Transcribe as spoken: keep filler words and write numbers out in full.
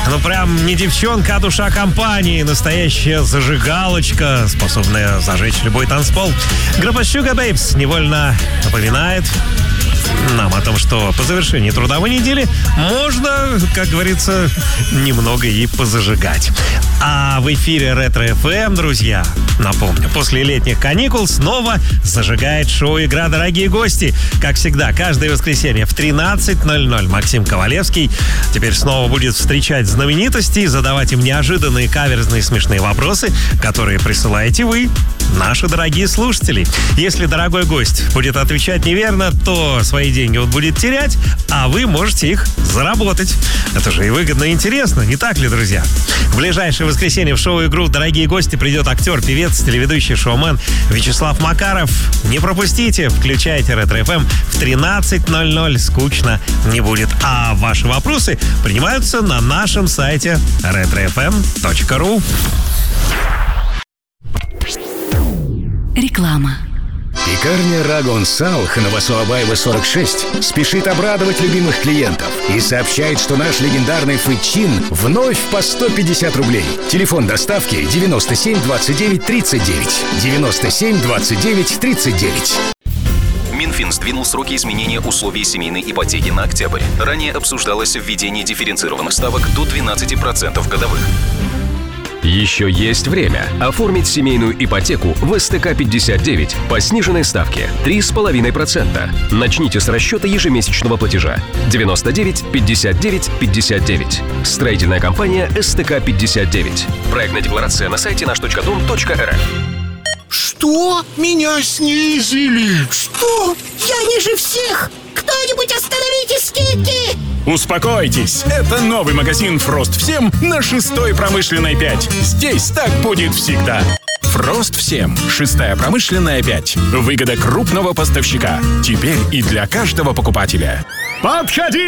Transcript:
Ну, прям не девчонка, а душа компании. Настоящая зажигалочка, способная зажечь любой танцпол. Группа Sugar Babes невольно напоминает нам о том, что по завершении трудовой недели можно, как говорится, немного и позажигать. А в эфире Ретро эф эм, друзья, напомню, после летних каникул снова зажигает шоу «Игра, дорогие гости». Как всегда, каждое воскресенье в тринадцать ноль ноль Максим Ковалевский теперь снова будет встречать знаменитостей, задавать им неожиданные, каверзные, смешные вопросы, которые присылаете вы, наши дорогие слушатели. Если дорогой гость будет отвечать неверно, то свои деньги он будет терять, а вы можете их заработать. Это же и выгодно, и интересно, не так ли, друзья? В ближайшее воскресенье в шоу-игру «Дорогие гости» придет актер, певец, телеведущий, шоумен Вячеслав Макаров. Не пропустите, включайте Ретро эф эм в тринадцать ноль ноль, скучно не будет. А ваши вопросы принимаются на нашем сайте ретро эф эм точка ру. Реклама. Пекарня Рагон Саух на Васуабаева сорок шесть спешит обрадовать любимых клиентов и сообщает, что наш легендарный фычин вновь по сто пятьдесят рублей. Телефон доставки девяносто семь двадцать девять тридцать девять. девяносто семь двадцать девять тридцать девять. Минфин сдвинул сроки изменения условий семейной ипотеки на октябрь. Ранее обсуждалось введение дифференцированных ставок до двенадцати процентов годовых. Еще есть время оформить семейную ипотеку в эс тэ ка пятьдесят девять по сниженной ставке три с половиной процента. Начните с расчета ежемесячного платежа девяносто девять пятьдесят девять пятьдесят девять. Строительная компания эс тэ ка пятьдесят девять. Проектная декларация на сайте наш точка дом точка эр эф. Что? Меня снизили? Что? Я ниже всех! Кто-нибудь остановите скидки! Успокойтесь, это новый магазин «Фрост всем» на шестой промышленной пять. Здесь так будет всегда. «Фрост всем», шестая промышленная пять. Выгода крупного поставщика. Теперь и для каждого покупателя. Подходи!